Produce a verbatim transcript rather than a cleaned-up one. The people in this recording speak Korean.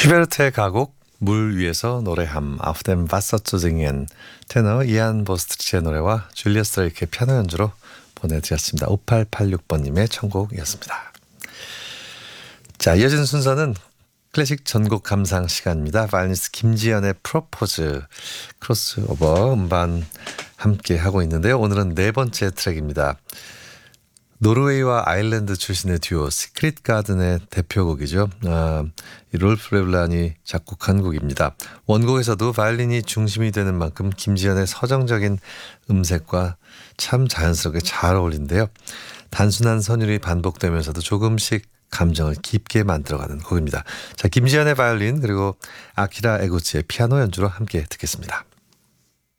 슈베르트의 가곡 물 위에서 노래함 Auf dem Wasser zu singen 테너 이안 보스트리치의 노래와 줄리아 스트레이크의 피아노 연주로 보내드렸습니다. 오팔팔육 번님의 청곡이었습니다. 자, 이어진 순서는 클래식 전곡 감상 시간입니다. 바이올리니스트 김지연의 프로포즈 크로스오버 음반 함께 하고 있는데요. 오늘은 네 번째 트랙입니다. 노르웨이와 아일랜드 출신의 듀오 시크릿 가든의 대표곡이죠. 아, 롤프 레블란이 작곡한 곡입니다. 원곡에서도 바이올린이 중심이 되는 만큼 김지연의 서정적인 음색과 참 자연스럽게 잘 어울린데요. 단순한 선율이 반복되면서도 조금씩 감정을 깊게 만들어가는 곡입니다. 자, 김지연의 바이올린 그리고 아키라 에구치의 피아노 연주로 함께 듣겠습니다.